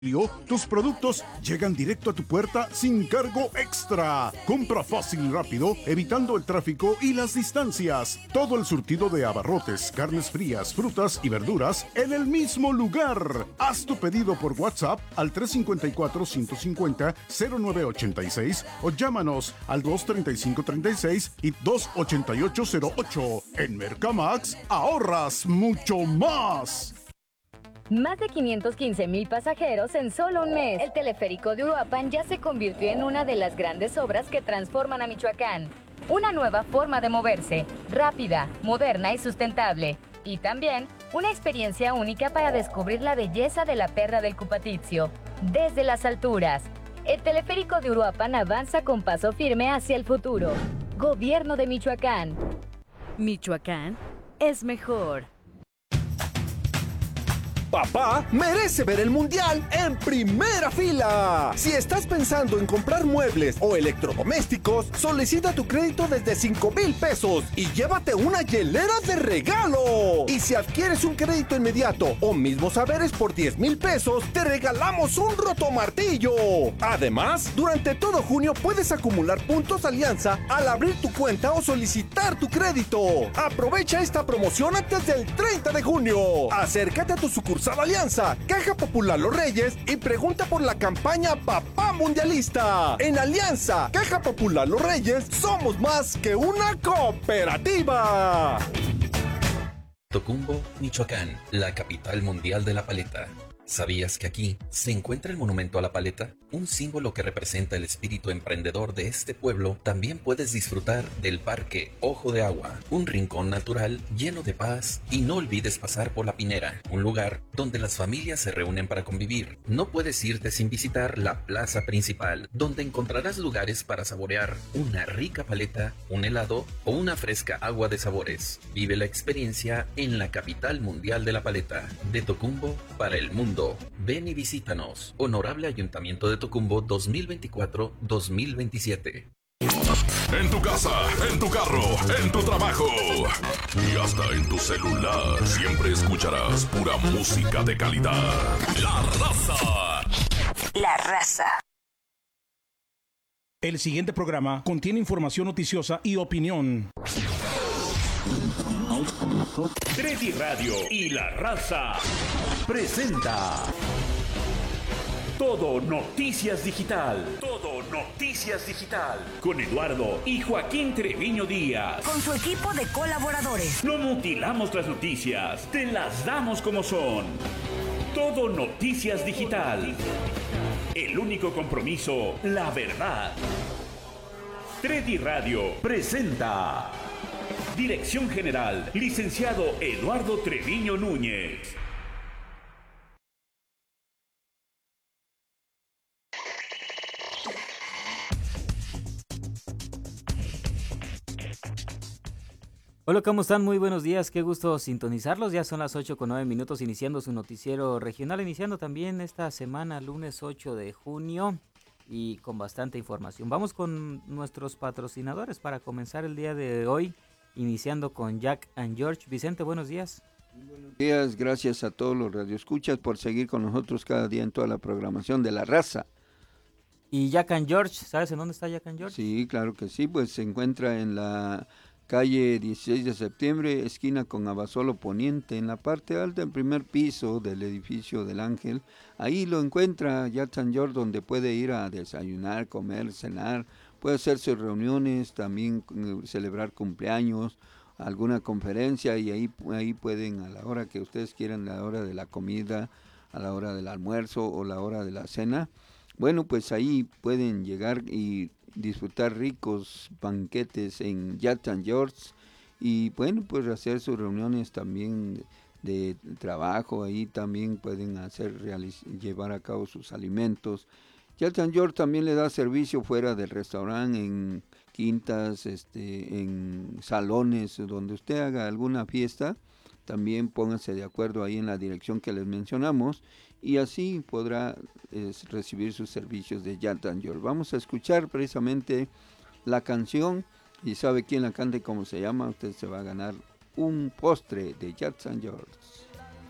Tus productos llegan directo a tu puerta sin cargo extra. Compra fácil y rápido, evitando el tráfico y las distancias. Todo el surtido de abarrotes, carnes frías, frutas y verduras en el mismo lugar. Haz tu pedido por WhatsApp al 354-150-0986 o llámanos al 235-36 y 288-08. En Mercamax ahorras mucho más. Más de 515,000 pasajeros en solo un mes. El teleférico de Uruapan ya se convirtió en una de las grandes obras que transforman a Michoacán. Una nueva forma de moverse, rápida, moderna y sustentable. Y también una experiencia única para descubrir la belleza de la Perla del Cupatizio, desde las alturas. El teleférico de Uruapan avanza con paso firme hacia el futuro. Gobierno de Michoacán. Michoacán es mejor. Papá merece ver el mundial en primera fila. Si estás pensando en comprar muebles o electrodomésticos, solicita tu crédito desde 5,000 pesos y llévate una hielera de regalo. Y si adquieres un crédito inmediato o mismos saberes por 10,000 pesos, te regalamos un rotomartillo. Además, durante todo junio puedes acumular puntos Alianza al abrir tu cuenta o solicitar tu crédito. Aprovecha esta promoción antes del 30 de junio. Acércate a tu sucursal Alianza, Caja Popular Los Reyes y pregunta por la campaña Papá Mundialista. En Alianza, Caja Popular Los Reyes, somos más que una cooperativa. Tocumbo, Michoacán, la capital mundial de la paleta. ¿Sabías que aquí se encuentra el monumento a la paleta? Un símbolo que representa el espíritu emprendedor de este pueblo. También puedes disfrutar del Parque Ojo de Agua, un rincón natural lleno de paz, y no olvides pasar por La Pinera, un lugar donde las familias se reúnen para convivir. No puedes irte sin visitar la plaza principal, donde encontrarás lugares para saborear una rica paleta, un helado o una fresca agua de sabores. Vive la experiencia en la capital mundial de la paleta, de Tocumbo para el mundo. Ven y visítanos. Honorable Ayuntamiento de Tocumbo 2024-2027. En tu casa, en tu carro, en tu trabajo y hasta en tu celular, siempre escucharás pura música de calidad. La Raza. La Raza. El siguiente programa contiene información noticiosa y opinión. Tredi Radio y La Raza presenta Todo Noticias Digital. Todo Noticias Digital. Con Eduardo y Joaquín Treviño Díaz. Con su equipo de colaboradores. No mutilamos las noticias, te las damos como son. Todo Noticias Digital. El único compromiso, la verdad. Tredi Radio presenta. Dirección General, licenciado Eduardo Treviño Núñez. Hola, ¿cómo están? Muy buenos días, qué gusto sintonizarlos. Ya son las 8:09, iniciando su noticiero regional, iniciando también esta semana, lunes 8 de junio, y con bastante información. Vamos con nuestros patrocinadores para comenzar el día de hoy, iniciando con Jack and George. Vicente, buenos días. Buenos días, gracias a todos los radioescuchas por seguir con nosotros cada día en toda la programación de La Raza. Y Jack and George, ¿sabes en dónde está Jack and George? Sí, claro que sí, pues se encuentra en la calle 16 de septiembre, esquina con Abasolo Poniente, en la parte alta, en primer piso del edificio del Ángel. Ahí lo encuentra Jack and George, donde puede ir a desayunar, comer, cenar, puede hacer sus reuniones, también celebrar cumpleaños, alguna conferencia, y ahí pueden, a la hora que ustedes quieran, a la hora de la comida, a la hora del almuerzo o la hora de la cena, bueno, pues ahí pueden llegar y disfrutar ricos banquetes en Jack and George, y bueno, pues hacer sus reuniones también de trabajo. Ahí también pueden llevar a cabo sus alimentos. Jack and George también le da servicio fuera del restaurante, en quintas, en salones, donde usted haga alguna fiesta. También pónganse de acuerdo ahí en la dirección que les mencionamos, y así podrá recibir sus servicios de Jack and George. Vamos a escuchar precisamente la canción, y sabe quién la canta y cómo se llama. Usted se va a ganar un postre de Jack and George.